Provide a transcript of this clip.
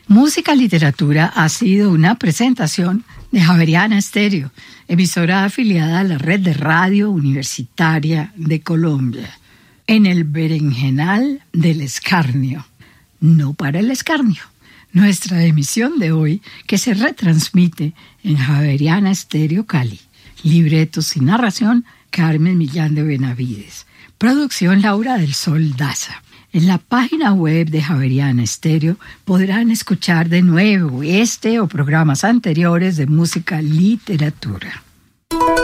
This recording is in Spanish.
Música Literatura ha sido una presentación de Javeriana Estéreo, emisora afiliada a la red de radio universitaria de Colombia, en el berenjenal del escarnio, no para el escarnio. Nuestra emisión de hoy, que se retransmite en Javeriana Estéreo Cali. Libretos y narración, Carmen Millán de Benavides. Producción, Laura del Sol Daza. En la página web de Javeriana Estéreo podrán escuchar de nuevo este o programas anteriores de Música Literatura.